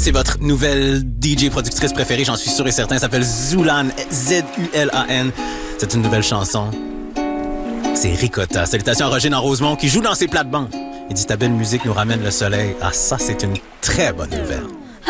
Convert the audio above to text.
c'est votre nouvelle DJ productrice préférée, j'en suis sûr et certain. Elle s'appelle Zulan, Z-U-L-A-N. C'est une nouvelle chanson. C'est Ricotta. Salutations à Roger dans Rosemont qui joue dans ses plates-bandes. Il dit ta belle musique nous ramène le soleil. Ah, ça, c'est une très bonne nouvelle.